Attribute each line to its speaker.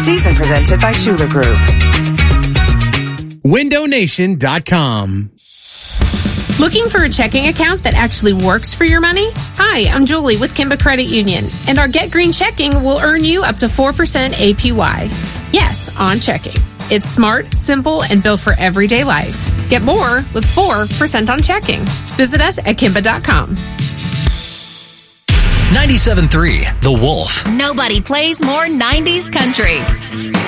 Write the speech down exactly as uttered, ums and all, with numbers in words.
Speaker 1: Season presented by Schuler Group.
Speaker 2: window nation dot com.
Speaker 3: Looking for a checking account that actually works for your money? Hi, I'm Julie with Kimba Credit Union, and our Get Green checking will earn you up to four percent A P Y. Yes, on checking. It's smart, simple, and built for everyday life. Get more with four percent on checking. Visit us at kimba dot com.
Speaker 4: ninety-seven point three The Wolf.
Speaker 5: Nobody plays more nineties country.